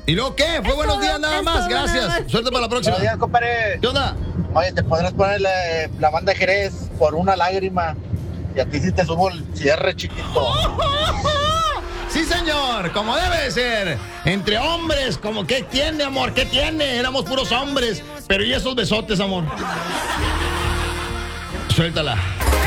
¿Y luego qué? Fue buenos días nada más. Gracias. Suerte para la próxima. Buenos días, compadre. ¿Qué onda? Oye, te podrás poner la banda Jerez por una lágrima. Y a ti sí te subo el cierre, chiquito. Sí, señor, como debe de ser. Entre hombres, como ¿qué tiene, amor? ¿Qué tiene? Éramos puros hombres. Pero ¿y esos besotes, amor? Suéltala.